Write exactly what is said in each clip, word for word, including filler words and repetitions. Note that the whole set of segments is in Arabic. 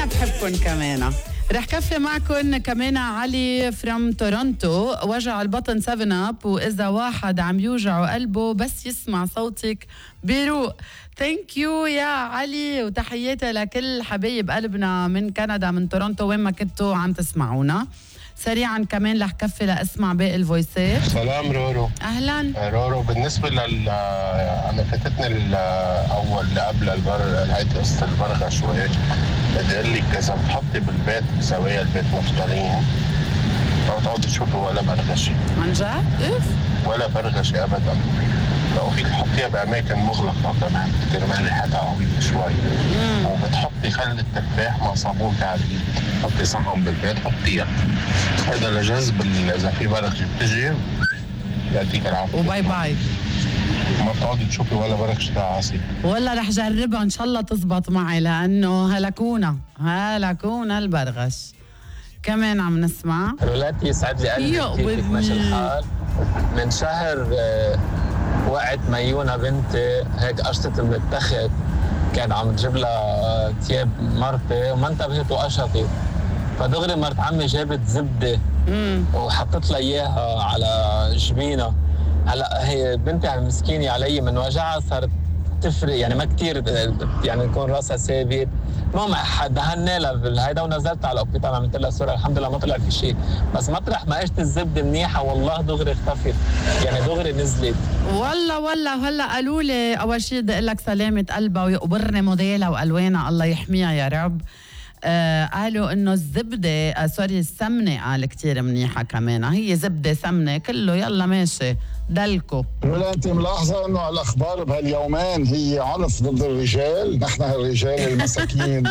بحبكن كمان. رح كفي معكن كمان علي فروم تورونتو. وجع البطن سفن اب، واذا واحد عم يوجعه قلبه بس يسمع صوتك بيروق. ثانك يو يا علي، وتحياتي لكل حبايب قلبنا من كندا من تورونتو وين ما كنتوا عم تسمعونا. سريعا كمان رح كفي لاسمع باقي الفويسات. سلام رورو. اهلا رورو، بالنسبه لل انا فاتتني الاول اللي قبل البر لقيت قصه البرغه شوي. بدي اقول لك اذا بتحطي بالبيت بزوايا البيت مفترين ما بتقعدي تشوفي ولا برغشي. عن جد؟ اف ولا برغشي ابدا. لو فيك تحطيها باماكن مغلقه كمان بترمي ريحتها قويه شوي. وبتحطي خل التفاح مع صابون تعبيد، حطي صحن بالبيت حطيها. هذا لجذب اذا في برغشة بتجي يعطيك العافيه. وباي باي. ما بتقعدي تشوفي ولا برغشة عصير. ولا رح جربها ان شاء الله تزبط معي، لانه هلكونا هلكونا البرغش. كمان عم نسمع. رولاتي يسعد لي قلبي كيفك ماشي الحال. من شهر وقعت ميونة بنتي هيك قشطت من التخت، كان عم تجيب لها ثياب مرتي وما انتبهت وقشطت، فدغري مرت عمي جابت زبده وحطت لها اياها على جبينها. هلا هي بنتي المسكينه علي من وجعها صارت تفرق، يعني ما كثير يعني يكون راسها ثابت. المهم دهنا لها بالهيدا ونزلت على الاوبيتال عملت لها صوره، الحمد لله ما طلع في شيء، بس مطرح ما اجت الزبده منيحه والله دغري اختفت، يعني دغري نزلت. والله والله وهلا قالوا لي اول شيء بدي اقول لك سلامه قلبها ويقبرني موديلها والوانها الله يحميها يا رب. آه قالوا انه الزبده آه سوري السمنه قال كتير منيحه كمان. هي زبده سمنه كله يلا ماشي دلكو. ولا انت ملاحظه انه الاخبار بهاليومين هي عنف ضد الرجال؟ نحن الرجال المساكين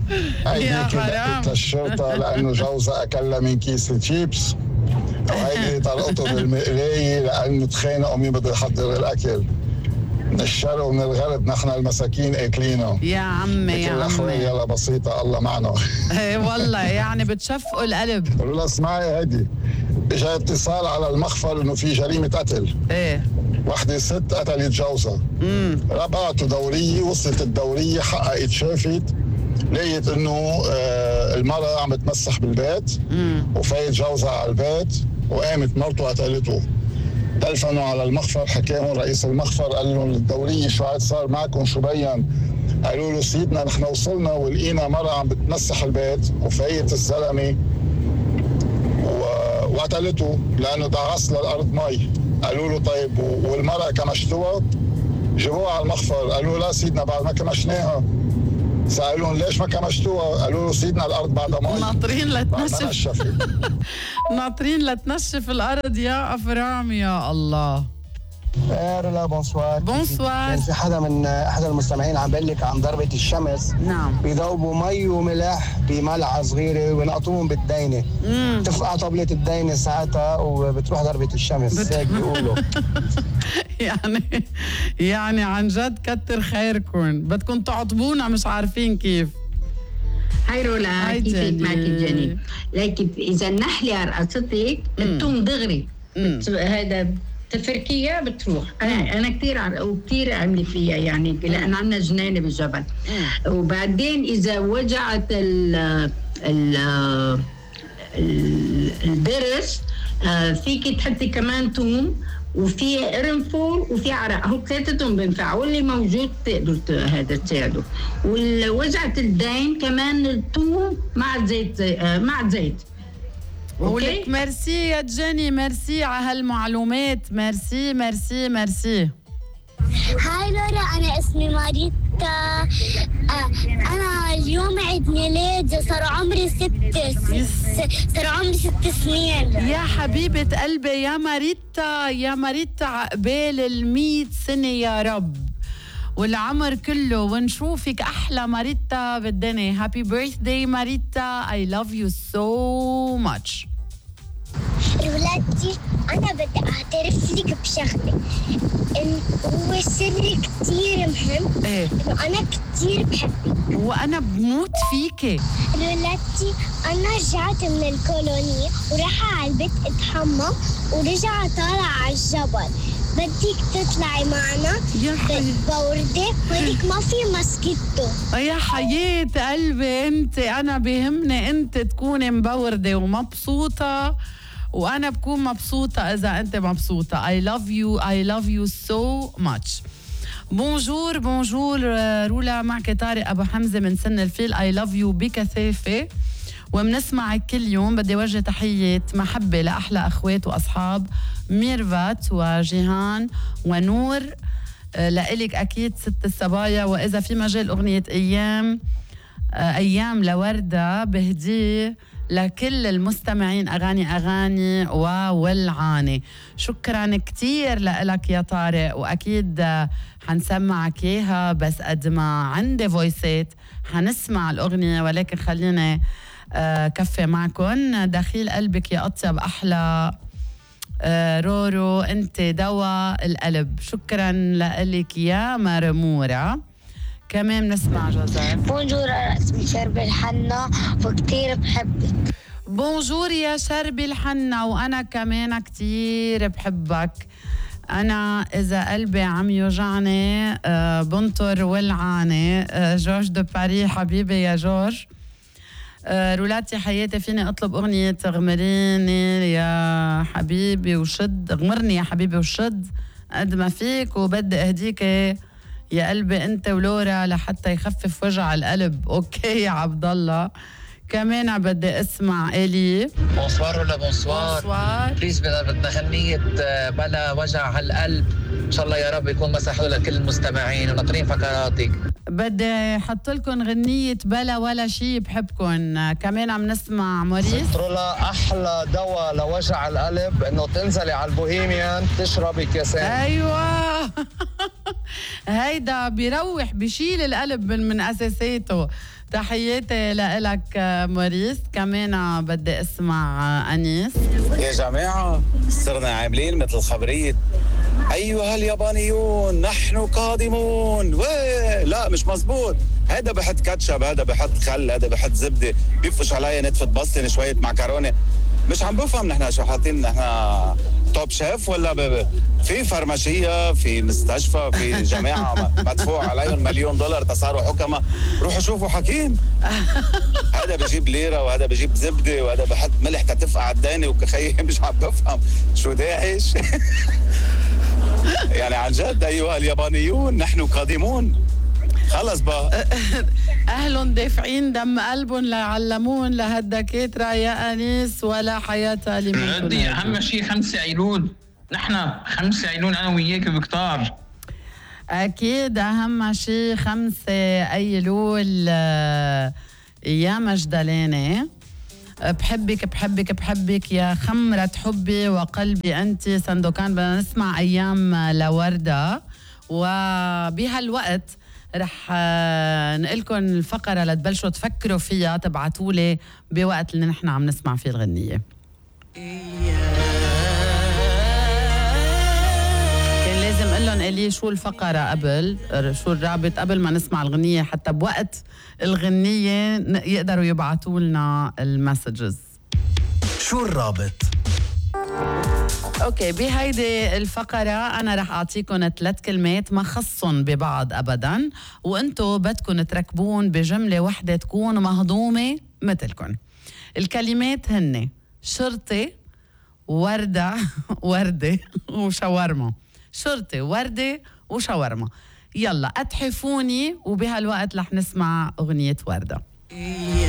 هيديك دقت للشرطه لانه جوزها اكلها من كيس الشيبس، وهيدي طلقته بالمقلايه لانه تخانقوا مين بده يحضر الاكل. من الشر ومن الغرب نحن المساكين اكلينا. يا عمي يا عمي يلا بسيطه الله معنا. ايه والله يعني بتشفقوا القلب. قالوا لها اسمعي هدي، اجى اتصال على المخفر انه في جريمه قتل. ايه وحده ست قتلت جوزها. امم بعتوا دوريه، وصلت الدوريه حققت شافت لقيت انه آه المراه عم تمسح بالبيت. امم وفايت جوزها على البيت وقامت مرته قتلته. تلفنوا على المخفر، حكاهم رئيس المخفر قال لهم الدوريه شو عاد صار معكم شو بين؟ قالوا له سيدنا نحن وصلنا ولقينا مرة عم بتمسح البيت وفايت الزلمه وقتلته لانه دعس للارض مي. قالوا له طيب والمرأة كمشتوها؟ جابوها على المخفر. قالوا لا سيدنا بعد ما كمشناها. سألوهم ليش ما كمشتوها؟ قالوا له سيدنا الارض بعدها مي. ناطرين لتنشف ناطرين لتنشف الارض يا افرام يا الله. رولا بونسوار. بونسوار. كان في حدا من احد المستمعين عم بيقول لك عن ضربه الشمس. نعم. بيذوبوا مي وملح بملعقه صغيره وينقطوهم بالدينه. امم تفقع طبله الدينه ساعتها وبتروح ضربه الشمس. هيك بيقولوا. يعني يعني عن جد كتر خيركم، بدكم تعطبونا مش عارفين كيف. هاي رولا، كيفك معك جنين؟ لكن اذا النحله رقصتك بتقوم دغري. هذا تفركيه بتروح. انا انا كثير وكثير عملي فيها يعني لان عندنا جنينه بالجبل. وبعدين اذا وجعت ال ال الضرس فيك تحطي كمان ثوم وفي قرنفل وفي عرق، هو ثلاثتهم بينفعوا واللي موجود تقدروا هذا تساعدوا. ووجعت الدين كمان الثوم مع زيت مع زيت. ولك ميرسي يا جاني، ميرسي على هالمعلومات، ميرسي ميرسي ميرسي. هاي لورا، أنا اسمي ماريتا. أنا اليوم عيد ميلادي، صار عمري ست صار عمري ست سنين. يا حبيبة قلبي يا ماريتا، يا ماريتا عقبال المية سنة يا رب والعمر كله، ونشوفك أحلى ماريتا بالدنيا. هابي بيرثداي ماريتا، I love you so much. ولادتي أنا بدي أعترف لك بشغلة، إن هو سر كتير مهم. إيه؟ إنه أنا كتير بحبك وأنا بموت فيكي. ولادتي أنا رجعت من الكولونية وراح على البيت أتحمم ورجع طالع على الجبل. بدك تطلعي معنا يا حبيبي بوردة وهيك ما في مسكتو. يا حياة قلبي انت، انا بيهمني انت تكوني مبوردة ومبسوطة، وانا بكون مبسوطة اذا انت مبسوطة. I love you I love you so much. بونجور بونجور رولا، معك طارق ابو حمزة من سن الفيل. I love you بكثافة ومنسمعك كل يوم. بدي وجه تحية محبة لأحلى أخوات وأصحاب ميرفات وجيهان ونور، لإلك أكيد ست الصبايا. وإذا في مجال أغنية أيام أيام لوردة بهديه لكل المستمعين أغاني أغاني وولعاني. شكرا كتير لك يا طارق، وأكيد حنسمعك إياها، بس قد ما عندي فويسات حنسمع الأغنية، ولكن خلينا آه كفي معكن. دخيل قلبك يا أطيب أحلى آه رورو، أنت دواء القلب. شكرا لك يا مرمورة. كمان نسمع جوزيف. بونجور، أنا اسمي شربي الحنا وكتير بحبك. بونجور يا شربي الحنا، وأنا كمان كتير بحبك. أنا إذا قلبي عم يوجعني آه بنطر ولعاني. آه جورج دو باري، حبيبي يا جورج. آه رولاتي حياتي، فيني أطلب أغنية غمريني يا حبيبي وشد، غمرني يا حبيبي وشد قد ما فيك، وبدي أهديك يا قلبي أنت ولورا لحتى يخفف وجع القلب. أوكي يا عبد الله. كمان بدي اسمع إلي. بونسوار ولا بونسوار؟ بونسوار. بليز بدنا غنية بلا وجع هالقلب، إن شاء الله يا رب يكون مسحوا لكل المستمعين وناطرين فقراتك. بدي حط لكم غنية بلا ولا شي بحبكم. كمان عم نسمع موريس. رولا، أحلى دواء لوجع القلب إنه تنزلي على البوهيميان تشربي كاسين. أيوة هيدا بيروح بيشيل القلب من, من أساساته. تحياتي لإلك موريس. كمان بدي اسمع أنيس. يا جماعة صرنا عاملين مثل خبرية أيها اليابانيون نحن قادمون. ويه لا مش مزبوط، هذا بحط كاتشب، هذا بحط خل، هذا بحط زبدة، بيفش علي نتفة بسطن شوية معكرونة. مش عم بفهم نحن شو حاطين، نحن توب شيف ولا بي في فرماشية، في مستشفى، في جماعة مدفوع عليهم مليون دولار تصاروا حكمة. روحوا شوفوا حكيم. هذا بجيب ليرة وهذا بجيب زبدة وهذا بحط ملح تتفقع الداني وكخيه. مش عم بفهم شو داعش. يعني عن جد أيها اليابانيون نحن قادمون. خلص بقى. أهلهم دافعين دم قلبهم ليعلمون لهالدكاترة يا أنيس، ولا حياة لمن ردي. أهم شيء خمسة أيلول، نحن خمسة أيلول أنا وياك بكتار. أكيد أهم شيء خمسة أيلول يا مجدلانة. بحبك بحبك بحبك يا خمرة حبي وقلبي أنت. صندوقان. بدنا نسمع أيام لوردة، وبهالوقت رح نقلكن الفقرة لتبلشوا تفكروا فيها، تبعتولي بوقت اللي نحن عم نسمع فيه الغنية. كان لازم قلن إلي شو الفقرة قبل، شو الرابط قبل ما نسمع الغنية، حتى بوقت الغنية يقدروا يبعتوا لنا المسجز. شو الرابط؟ اوكي، بهيدي الفقرة أنا رح أعطيكم ثلاث كلمات ما خصن ببعض أبداً، وأنتو بدكن تركبون بجملة وحدة تكون مهضومة مثلكن. الكلمات هن شرطي، وردة وردة وشاورما. شرطي، وردة وشاورما. يلا أتحفوني، وبهالوقت رح نسمع أغنية وردة.